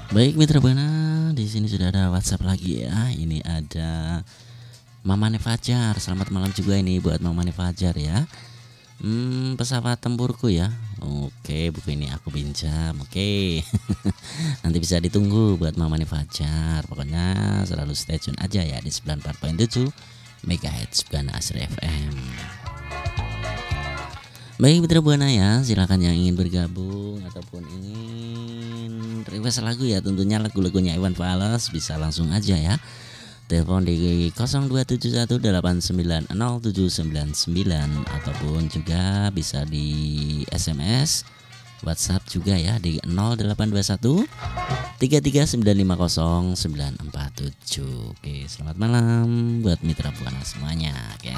Baik Mitra Buana, di sini sudah ada WhatsApp lagi ya. Ini ada Mamane Fajar. Selamat malam juga ini buat Mamane Fajar ya. Pesawat tempurku ya. Oke, buku ini aku pinjam. Oke. Nanti bisa ditunggu buat Mamane Fajar. Pokoknya selalu stay tune aja ya di 94.7 MHz Buana Asri FM. Baik Mitra Buana ya, silakan yang ingin bergabung ataupun ingin request lagu ya, tentunya lagu-lagunya Iwan Fals bisa langsung aja ya. Telepon di 0271890799 ataupun juga bisa di SMS WhatsApp juga ya di 0821 33950 947. Oke, selamat malam buat Mitra Buana semuanya, oke.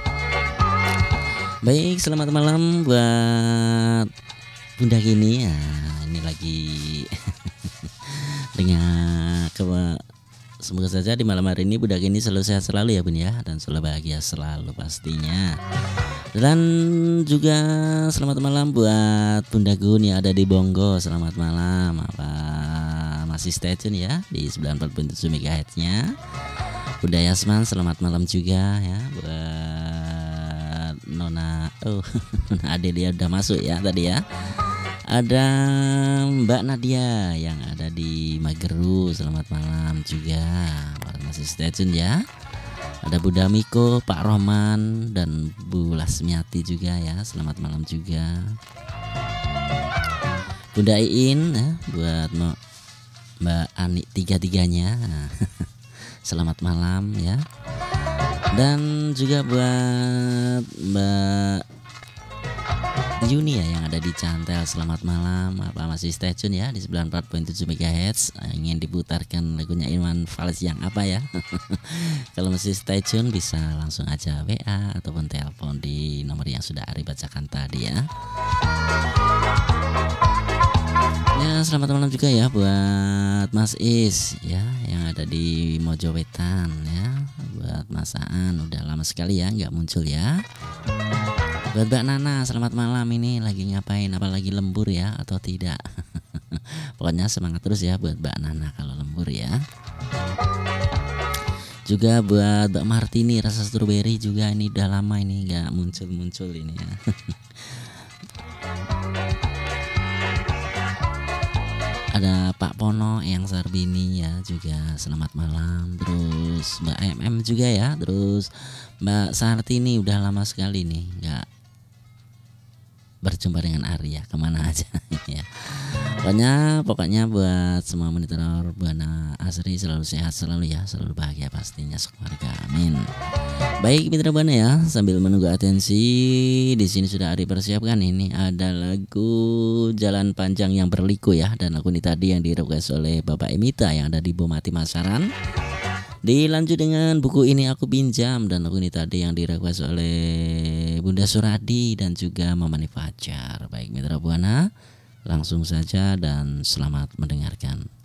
Baik, selamat malam buat Bunda Gini ya. Ini lagi dengan semoga saja di malam hari ini Bunda Gini selalu sehat selalu ya Bun ya, dan selalu bahagia selalu pastinya. Dan juga selamat malam buat Bunda Gun yang ada di Bonggo. Selamat malam. Apa masih stay tune ya di 94.7 MHz-nya. Bunda Yasman selamat malam juga ya buat Nona Nona Adelia udah masuk ya tadi ya. Ada Mbak Nadia yang ada di Mageru, selamat malam juga. Masih stay tune ya. Ada Bunda Miko, Pak Roman dan Bu Lasmiati juga ya, selamat malam juga. Bunda Iin ya, buat Mbak Ani tiga-tiganya. Selamat malam ya. Dan juga buat Mbak Yuni ya yang ada di Cantel, selamat malam. Apa masih stay tune ya di 94.7 MHz. Ingin diputarkan lagunya Iwan Fals yang apa ya? Kalau masih stay tune bisa langsung aja WA ataupun telepon di nomor yang sudah Ari bacakan tadi ya. Ya, selamat malam juga ya buat Mas Is ya yang ada di Mojowetan ya. Buat Mas Aan udah lama sekali ya nggak muncul ya. Buat Mbak Nana selamat malam, ini lagi ngapain, apa lagi lembur ya atau tidak? Pokoknya semangat terus ya buat Mbak Nana kalau lembur ya. Juga buat Mbak Martini rasa strawberry juga, ini udah lama ini nggak muncul ini ya. Ada Pak Pono yang Sarbini ya juga selamat malam. Terus Mbak MM juga ya. Terus Mbak Sartini udah lama sekali nih nggak berjumpa dengan Ari ya, kemana aja ya. Pokoknya buat semua monitor Buana Asri selalu sehat selalu ya, selalu bahagia pastinya sekeluarga, amin. Baik Mitra Buana ya, sambil menunggu atensi di sini sudah Ari persiapkan, ini ada lagu Jalan Panjang yang Berliku ya, dan lagu ini tadi yang direquest oleh Bapak Emita yang ada di Bomati Masaran. Dilanjut dengan buku ini aku pinjam, dan lagu ini tadi yang direquest oleh Bunda Suradi dan juga Mamane Fajar. Baik Mitra Buana, langsung saja dan selamat mendengarkan.